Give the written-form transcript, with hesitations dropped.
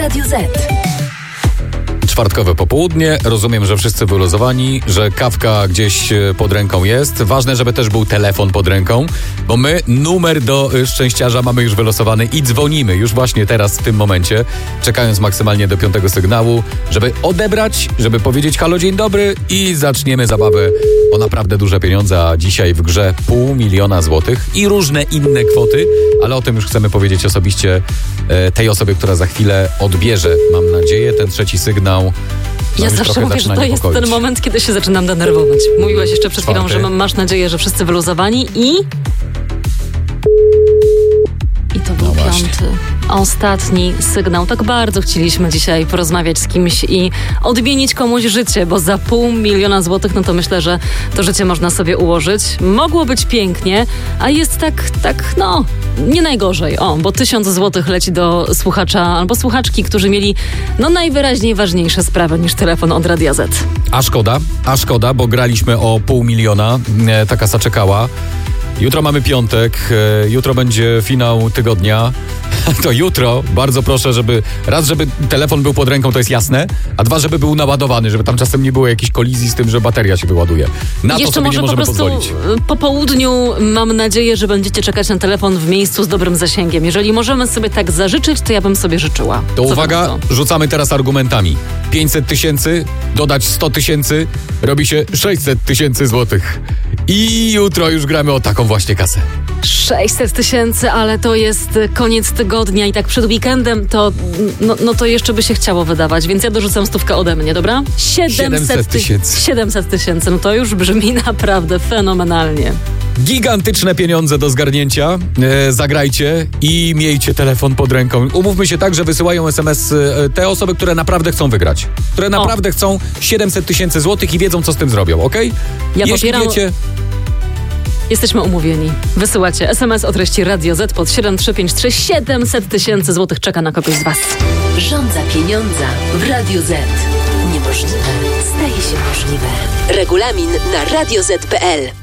Radio Z. Czwartkowe popołudnie. Rozumiem, że wszyscy wyluzowani, że kawka gdzieś pod ręką jest. Ważne, żeby też był telefon pod ręką, bo my numer do szczęściarza mamy już wylosowany i dzwonimy już właśnie teraz w tym momencie, czekając maksymalnie do 5 sygnału, żeby odebrać, żeby powiedzieć halo, dzień dobry i zaczniemy zabawę o naprawdę duże pieniądze, a dzisiaj w grze 500 000 złotych i różne inne kwoty, ale o tym już chcemy powiedzieć osobiście tej osobie, która za chwilę odbierze, mam nadzieję, ten trzeci sygnał. Ja zawsze mówię, że to jest ten moment, kiedy się zaczynam denerwować. Mówiłaś jeszcze przed chwilą, że masz nadzieję, że wszyscy wyluzowani i to był piąty. Ostatni sygnał. Tak bardzo chcieliśmy dzisiaj porozmawiać z kimś i odmienić komuś życie, bo za 500 000 złotych, no to myślę, że to życie można sobie ułożyć. Mogło być pięknie, a jest tak, nie najgorzej. Bo 1000 złotych leci do słuchacza albo słuchaczki, którzy mieli najwyraźniej ważniejsze sprawy niż telefon od Radia Z. A szkoda, bo graliśmy o 500 000. Ta kasa czekała. Jutro mamy piątek, jutro będzie finał tygodnia. To jutro bardzo proszę, żeby telefon był pod ręką, to jest jasne, a dwa, żeby był naładowany, żeby tam czasem nie było jakiejś kolizji z tym, że bateria się wyładuje. Na to sobie nie możemy pozwolić. Po południu mam nadzieję, że będziecie czekać na telefon w miejscu z dobrym zasięgiem. Jeżeli możemy sobie tak zażyczyć, to ja bym sobie życzyła. To uwaga, rzucamy teraz argumentami. 500 000, dodać 100 000, robi się 600 000 złotych. I jutro już gramy o taką właśnie kasę. 600 000, ale to jest koniec tygodnia i tak przed weekendem to jeszcze by się chciało wydawać, więc ja dorzucam 100 ode mnie, dobra? 700 000. 700 000, to już brzmi naprawdę fenomenalnie. Gigantyczne pieniądze do zgarnięcia. Zagrajcie i miejcie telefon pod ręką. Umówmy się tak, że wysyłają SMS te osoby, które naprawdę chcą wygrać. Które naprawdę chcą 700 000 złotych i wiedzą, co z tym zrobią, okej? Ja Jeśli popieram... wiecie... Jesteśmy umówieni. Wysyłacie SMS o treści Radio Z pod 7353. 700 000 złotych czeka na kogoś z Was. Rządza pieniądza w Radio Z. Niemożliwe staje się możliwe. Regulamin na radioz.pl.